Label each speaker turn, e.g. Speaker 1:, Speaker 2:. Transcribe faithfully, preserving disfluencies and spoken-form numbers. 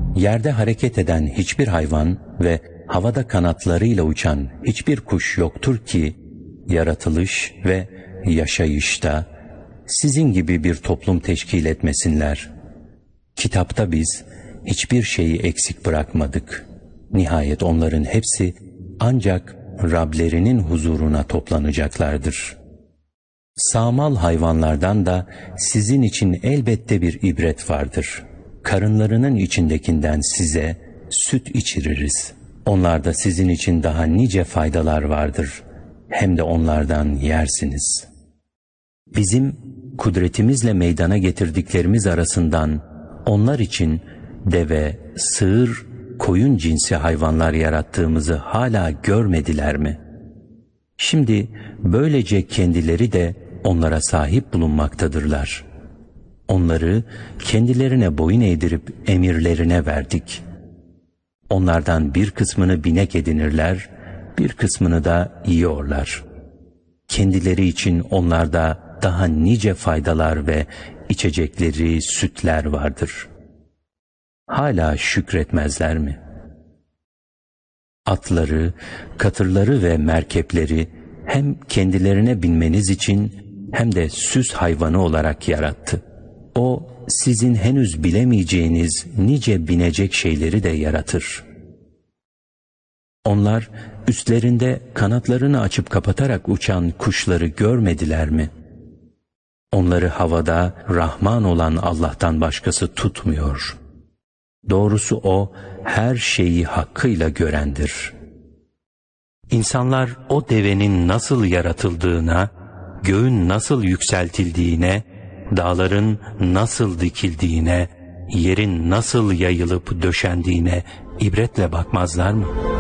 Speaker 1: Yerde hareket eden hiçbir hayvan ve havada kanatlarıyla uçan hiçbir kuş yoktur ki, yaratılış ve yaşayışta sizin gibi bir toplum teşkil etmesinler. Kitapta biz hiçbir şeyi eksik bırakmadık. Nihayet onların hepsi ancak Rablerinin huzuruna toplanacaklardır. Sağmal hayvanlardan da sizin için elbette bir ibret vardır. Karınlarının içindekinden size süt içiririz. Onlarda sizin için daha nice faydalar vardır. Hem de onlardan yersiniz. Bizim kudretimizle meydana getirdiklerimiz arasından onlar için deve, sığır, koyun cinsi hayvanlar yarattığımızı hala görmediler mi? Şimdi böylece kendileri de onlara sahip bulunmaktadırlar. Onları kendilerine boyun eğdirip emirlerine verdik. Onlardan bir kısmını binek edinirler, bir kısmını da yiyorlar. Kendileri için onlarda daha nice faydalar ve içecekleri, sütler vardır. Hala şükretmezler mi? Atları, katırları ve merkepleri hem kendilerine binmeniz için hem de süs hayvanı olarak yarattı. O, sizin henüz bilemeyeceğiniz nice binecek şeyleri de yaratır. Onlar üstlerinde kanatlarını açıp kapatarak uçan kuşları görmediler mi? Onları havada Rahman olan Allah'tan başkası tutmuyor. Doğrusu O her şeyi hakkıyla görendir. İnsanlar o devenin nasıl yaratıldığına, göğün nasıl yükseltildiğine, dağların nasıl dikildiğine, yerin nasıl yayılıp döşendiğine ibretle bakmazlar mı?